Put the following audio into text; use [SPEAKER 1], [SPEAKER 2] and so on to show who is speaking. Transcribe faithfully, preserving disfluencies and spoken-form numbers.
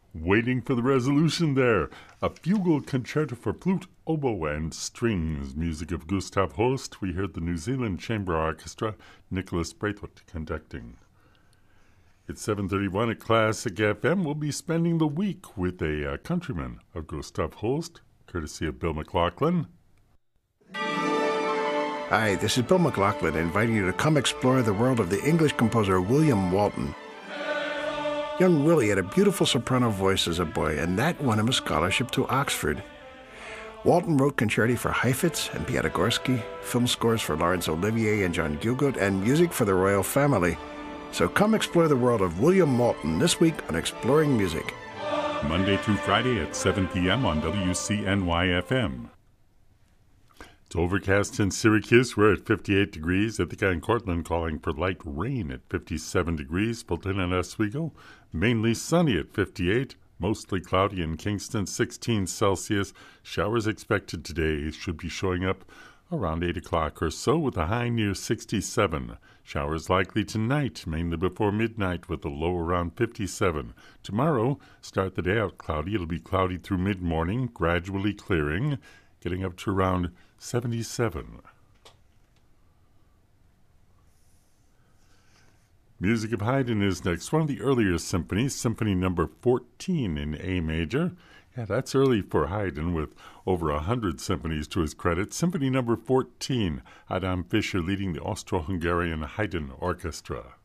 [SPEAKER 1] Waiting for the resolution there. A fugal concerto for flute, oboe, and strings. Music of Gustav Holst. We heard the New Zealand Chamber Orchestra, Nicholas Braithwaite conducting. It's seven thirty-one at Classic F M. We'll be spending the week with a uh, countryman of Gustav Holst, courtesy of Bill McLaughlin.
[SPEAKER 2] Hi, this is Bill McLaughlin inviting you to come explore the world of the English composer William Walton. Young Willie had a beautiful soprano voice as a boy, and that won him a scholarship to Oxford. Walton wrote concerti for Heifetz and Piatigorsky, film scores for Laurence Olivier and John Gielgud, and music for the royal family. So come explore the world of William Walton this week on Exploring Music.
[SPEAKER 1] Monday through Friday at seven p.m. on W C N Y F M. It's overcast in Syracuse. We're at fifty-eight degrees. Ithaca and Cortland calling for light rain at fifty-seven degrees. Fulton and Oswego, mainly sunny at fifty-eight. Mostly cloudy in Kingston, sixteen Celsius. Showers expected today. Should be showing up around eight o'clock or so with a high near sixty-seven. Showers likely tonight, mainly before midnight with a low around fifty-seven. Tomorrow, start the day out cloudy. It'll be cloudy through mid-morning, gradually clearing, getting up to around seventy-seven. Music of Haydn is next. One of the earlier symphonies, Symphony number fourteen in A major. Yeah, that's early for Haydn with over a hundred symphonies to his credit. Symphony number fourteen, Adam Fischer leading the Austro-Hungarian Haydn Orchestra.